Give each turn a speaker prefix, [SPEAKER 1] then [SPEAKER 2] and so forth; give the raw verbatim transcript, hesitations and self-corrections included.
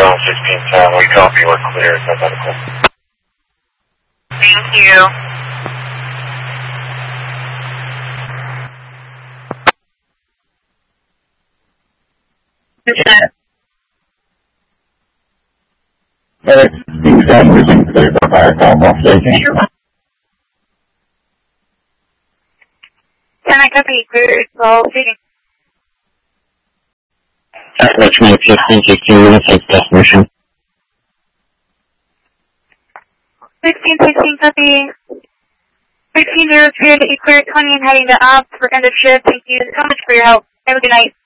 [SPEAKER 1] on sixteen ten. We copy. We're clear. It's identical.
[SPEAKER 2] Thank you.
[SPEAKER 3] Eric, these numbers include the fire call station.
[SPEAKER 2] Can I copy clear? So,
[SPEAKER 3] Richmond fifteen sixteen minutes of destination.
[SPEAKER 2] sixteen sixteen copy. sixteen zero two to be clear twenty and heading to ops for end of shift. Thank you so much for your help. Have a good night.